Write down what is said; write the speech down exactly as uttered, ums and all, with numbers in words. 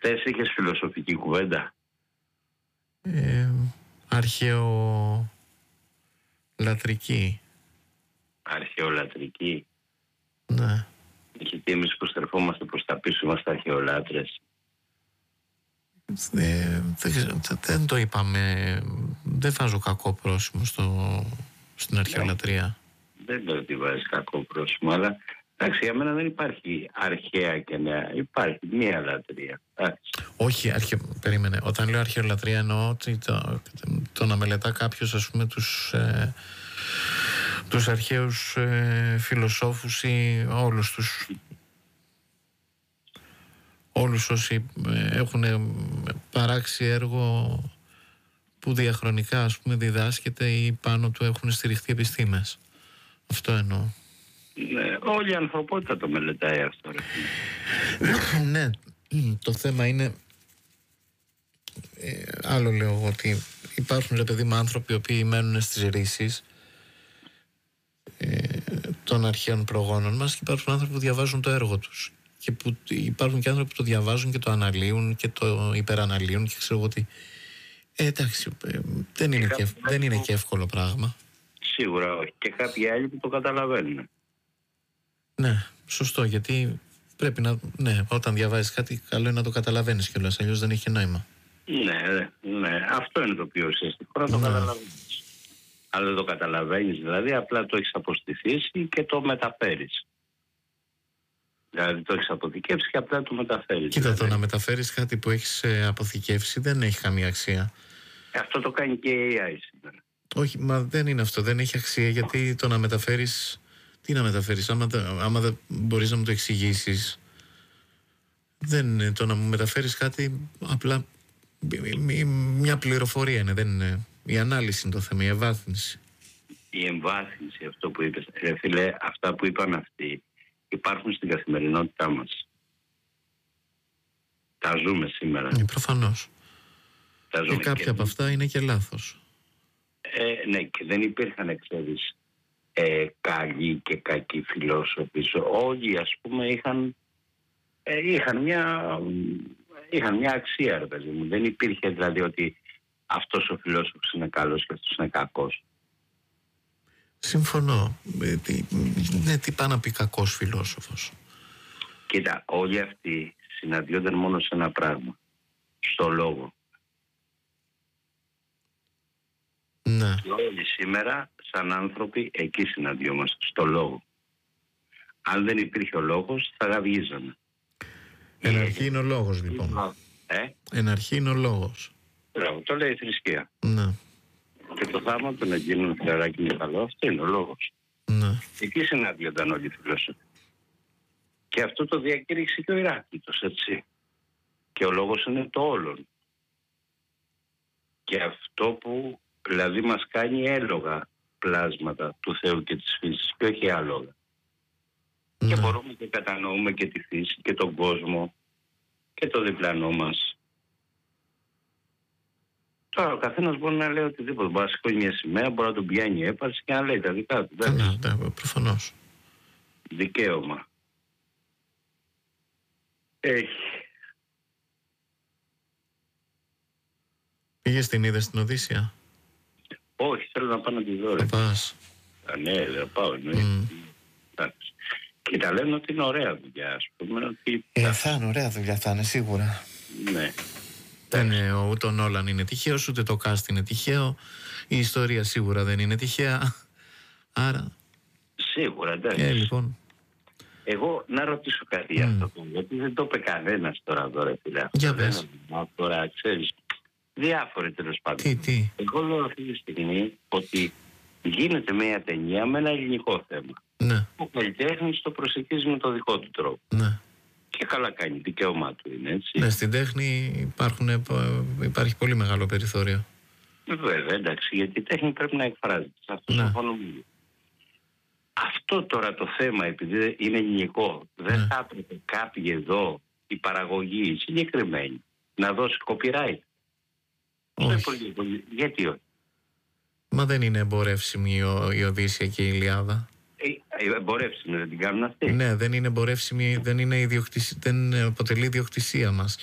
Χτες είχες φιλοσοφική κουβέντα. Ε, αρχαιολατρική. Αρχαιολατρική. Ναι. Γιατί εμείς που στρεφόμαστε προς τα πίσω είμαστε αρχαιολάτρες. Ε, δεν, δεν το είπαμε. Δεν βάζω κακό πρόσημο στο, στην αρχαιολατρία. Δεν λέω ότι βάζεις κακό πρόσημο, αλλά εντάξει, για μένα δεν υπάρχει αρχαία και νέα. Υπάρχει μία λατρεία. Εντάξει. Όχι, αρχαι... περίμενε. Όταν λέω αρχαιολατρία εννοώ ότι το, το να μελετά κάποιος, ας πούμε, τους, ε, τους αρχαίους ε, φιλοσόφους ή όλους τους, όλους όσοι ε, έχουν παράξει έργο που διαχρονικά, ας πούμε, διδάσκεται ή πάνω του έχουν στηριχθεί επιστήμες. Αυτό εννοώ. Ναι, όλη η ανθρωπότητα το μελετάει αυτό. Ναι, το θέμα είναι ε, άλλο λέω εγώ, ότι υπάρχουν, ρε παιδί μου, άνθρωποι οι οποίοι μένουν στις ρίσεις ε, των αρχαίων προγόνων μας, και υπάρχουν άνθρωποι που διαβάζουν το έργο τους, και που υπάρχουν και άνθρωποι που το διαβάζουν και το αναλύουν και το υπεραναλύουν και ξέρω εγώ τι. Ε, εντάξει, ε, δεν, είναι και, δεν είναι και εύκολο πράγμα. Σίγουρα όχι. Και κάποιοι άλλοι που το καταλαβαίνουν. Ναι, σωστό, γιατί πρέπει να. Ναι, όταν διαβάζεις κάτι, καλό είναι να το καταλαβαίνεις κιόλας, αλλιώς δεν έχει νόημα. Ναι, ναι, αυτό είναι το πιο ουσιαστικό, να το Ναι. καταλαβαίνεις. Αλλά δεν το καταλαβαίνεις, δηλαδή απλά το έχεις αποστηθήσει και το μεταφέρεις. Δηλαδή το έχεις αποθηκεύσει και απλά το μεταφέρεις. Κοίτα, δηλαδή. το να μεταφέρεις κάτι που έχεις ε, αποθηκεύσει δεν έχει καμία αξία. Αυτό το κάνει και η έι άι σήμερα. Όχι, μα δεν είναι αυτό, δεν έχει αξία, γιατί το να μεταφέρεις. Τι να μεταφέρεις, άμα, άμα δεν μπορείς να μου το εξηγήσεις, δεν είναι. Το να μου μεταφέρεις κάτι απλά μια πληροφορία είναι, δεν είναι. Η ανάλυση είναι το θέμα, η ευάθυνση. Η εμβάθυνση, αυτό που είπες, ρε φίλε, αυτά που είπαν αυτοί υπάρχουν στην καθημερινότητά μας. Τα ζούμε σήμερα. Ε, προφανώς. Τα ζούμε Και κάποια και... από αυτά είναι και λάθος. Ε, ναι, και δεν υπήρχαν, ξέρεις, ε, καλοί και κακοί φιλόσοφοι. Όλοι, ας πούμε, είχαν, ε, είχαν, μια, είχαν μια αξία, ρε παιδί μου. Δεν υπήρχε δηλαδή ότι αυτός ο φιλόσοφος είναι καλός και αυτός είναι κακός. Συμφωνώ. Ε, τι, ναι, τι πάει να πει κακός φιλόσοφος. Κοίτα, όλοι αυτοί συναντιόνταν μόνο σε ένα πράγμα. Στο λόγο. Ναι. Και όλοι σήμερα, σαν άνθρωποι, εκεί συναντιόμαστε, στο λόγο. Αν δεν υπήρχε ο λόγος, θα γαβγίζαμε. Εν αρχή είναι ο λόγος, λοιπόν. Ε? Εν αρχή είναι ο λόγος. Μπράβο, το λέει η θρησκεία. Ναι. Και το θαύμα να γίνουν φιλαράκι είναι καλό, αυτό είναι ο λόγος. Ναι. Εκεί συναντιόνταν όλοι οι φιλόσοφοι. Και αυτό το διακήρυξε και ο Ηράκλειτος, έτσι. Και ο λόγος είναι το όλον. Και αυτό που δηλαδή μας κάνει έλογα πλάσματα του Θεού και της φύσης και όχι άλογα. Ναι. Και μπορούμε και κατανοούμε και τη φύση και τον κόσμο και το διπλανό μας. Τώρα ο καθένας μπορεί να λέει οτιδήποτε. Μπορεί να σηκώνει μια σημαία, μπορεί να τον πιάνει η έπαρση και να λέει τα δικά του. Ναι, ναι, προφανώς. Δικαίωμα. Έχει. Πήγες την είδες στην Οδύσσεια? Όχι, θέλω να πάω να τη δω. Θα πας? Α, ναι, δεν πάω. Ναι. Mm. Και τα λένε ότι είναι ωραία δουλειά, ας πούμε. Ότι... Ε, θα είναι ωραία δουλειά, θα είναι σίγουρα. Ναι. Δεν είναι, ούτε ο Νόλαν είναι τυχαίος, ούτε το cast είναι τυχαίο. Η ιστορία σίγουρα δεν είναι τυχαία. Άρα. Σίγουρα, εντάξει. Ε, λοιπόν. Εγώ να ρωτήσω κάτι για mm. αυτό, γιατί δεν το είπε κανένας τώρα εδώ, ρε φίλε. Για πες. Τώρα, ξέρεις, διάφοροι τέλος πάντων. Τι, τι. Εγώ λέω αυτή τη στιγμή ότι γίνεται μια ταινία με ένα ελληνικό θέμα. Ναι. Ο καλλιτέχνης το προσεγγίζει με το δικό του τρόπο. Ναι. Και καλά κάνει, δικαίωμά του είναι, έτσι. Ναι, στην τέχνη υπάρχουν, υπάρχει πολύ μεγάλο περιθώριο. Βέβαια, εντάξει, γιατί η τέχνη πρέπει να εκφράζεται. Σε αυτό ναι. συμφωνούμε. Αυτό τώρα το θέμα, επειδή είναι ελληνικό, δεν ναι. θα έπρεπε κάποιοι εδώ, η παραγωγή συγκεκριμένη, να δώσει copyright. Όχι. Πολύ, πολύ. Γιατί όχι? Μα δεν είναι εμπορεύσιμη η Οδύσσεια και η Ιλιάδα. Ε, εμπορεύσιμη δεν την κάνουν αυτή. Ναι, δεν είναι εμπορεύσιμη, δεν, είναι ιδιοκτησία, δεν αποτελεί ιδιοκτησία μας.